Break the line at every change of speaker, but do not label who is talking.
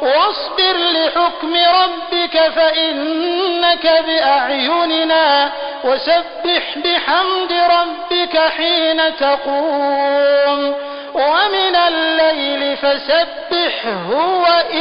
واصبر لحكم ربك فإنك بأعيننا وسبح بحمد ربك حين تقوم ومن الليل فسبحه